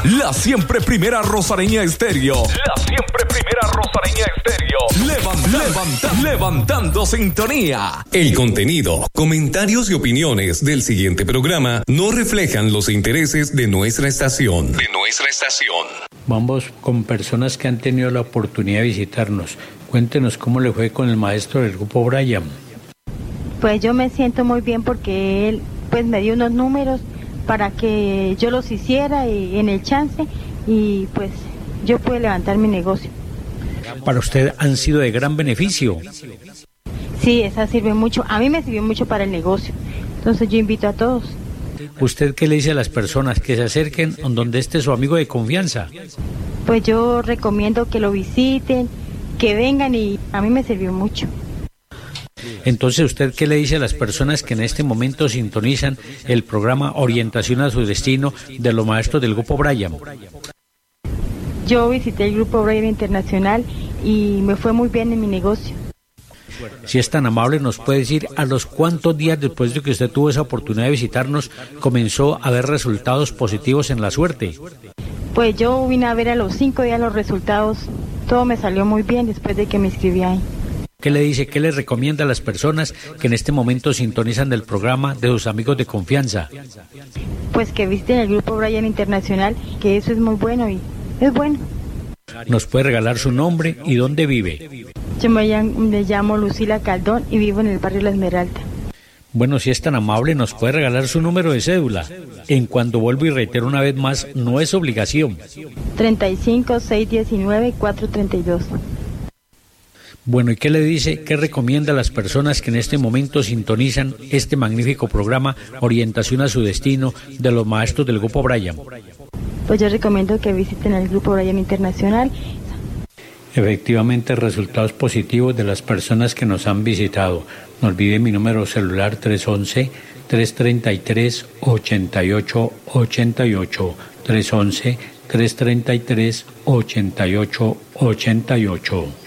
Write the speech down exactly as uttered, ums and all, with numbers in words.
La siempre primera Rosareña Estéreo. La siempre primera Rosareña Estéreo. Levanta, levanta, levantando sintonía. El contenido, comentarios y opiniones del siguiente programa no reflejan los intereses de nuestra estación. De nuestra estación. Vamos con personas que han tenido la oportunidad de visitarnos. Cuéntenos cómo le fue con el maestro del grupo Brian. Pues yo me siento muy bien porque él pues me dio unos números para que yo los hiciera y, en el chance y pues yo pude levantar mi negocio. Para usted han sido de gran beneficio. Sí, esa sirve mucho. A mí me sirvió mucho para el negocio. Entonces yo invito a todos. ¿Usted qué le dice a las personas que se acerquen donde esté su amigo de confianza? Pues yo recomiendo que lo visiten, que vengan y a mí me sirvió mucho. Entonces, ¿usted qué le dice a las personas que en este momento sintonizan el programa Orientación a su Destino de los maestros del Grupo Brian? Yo visité el Grupo Brian Internacional y me fue muy bien en mi negocio. Si es tan amable, ¿nos puede decir a los cuántos días después de que usted tuvo esa oportunidad de visitarnos comenzó a ver resultados positivos en la suerte? Pues yo vine a ver a los cinco días los resultados. Todo me salió muy bien después de que me inscribí ahí. ¿Qué le dice, qué le recomienda a las personas que en este momento sintonizan del programa de sus amigos de confianza? Pues que visiten el Grupo Brian Internacional, que eso es muy bueno y es bueno. ¿Nos puede regalar su nombre y dónde vive? Yo me llamo, me llamo Lucila Caldón y vivo en el barrio La Esmeralda. Bueno, si es tan amable, ¿nos puede regalar su número de cédula? En cuanto vuelvo y reitero una vez más, no es obligación. treinta y cinco, seiscientos diecinueve, cuatrocientos treinta y dos. Bueno, ¿y qué le dice, qué recomienda a las personas que en este momento sintonizan este magnífico programa Orientación a su Destino de los maestros del Grupo Brian? Pues yo recomiendo que visiten el Grupo Brian Internacional. Efectivamente, resultados positivos de las personas que nos han visitado. No olvide mi número celular tres once, tres treinta y tres, ochenta y ocho ochenta y ocho. tres once, tres treinta y tres, ochenta y ocho ochenta y ocho.